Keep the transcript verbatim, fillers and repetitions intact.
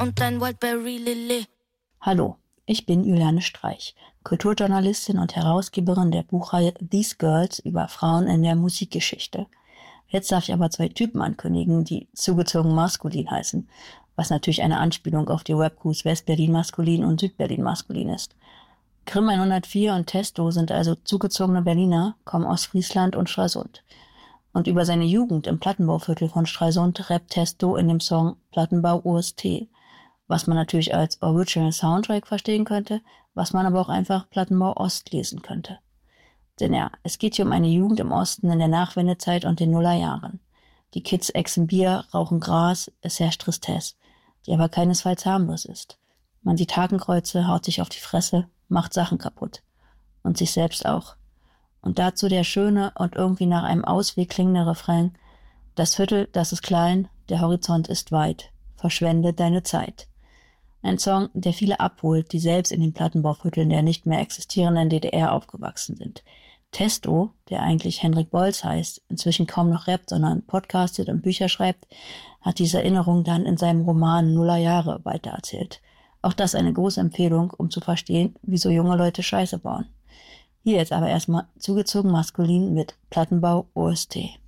und dein Wildberry Lilly. Hallo, ich bin Juliane Streich, Kulturjournalistin und Herausgeberin der Buchreihe These Girls über Frauen in der Musikgeschichte. Jetzt darf ich aber zwei Typen ankündigen, die zugezogen maskulin heißen, was natürlich eine Anspielung auf die Webcrews West-Berlin maskulin und Süd-Berlin maskulin ist. Grimm hundertvier und Testo sind also zugezogene Berliner, kommen aus Friesland und Stralsund. Und über seine Jugend im Plattenbauviertel von Stralsund rappt Testo in dem Song Plattenbau O S T, was man natürlich als Original Soundtrack verstehen könnte, was man aber auch einfach Plattenbau Ost lesen könnte. Denn ja, es geht hier um eine Jugend im Osten in der Nachwendezeit und den Nullerjahren. Die Kids exen Bier, rauchen Gras, es herrscht Tristesse, die aber keinesfalls harmlos ist. Man sieht Hakenkreuze, haut sich auf die Fresse, macht Sachen kaputt. Und sich selbst auch. Und dazu der schöne und irgendwie nach einem Ausweg klingende Refrain: Das Viertel, das ist klein, der Horizont ist weit. Verschwende deine Zeit. Ein Song, der viele abholt, die selbst in den Plattenbauvierteln der nicht mehr existierenden D D R aufgewachsen sind. Testo, der eigentlich Henrik Bolz heißt, inzwischen kaum noch rappt, sondern podcastet und Bücher schreibt, hat diese Erinnerung dann in seinem Roman Nullerjahre weitererzählt. Auch das eine große Empfehlung, um zu verstehen, wieso junge Leute Scheiße bauen. Hier jetzt aber erstmal zugezogen maskulin mit Plattenbau O S T.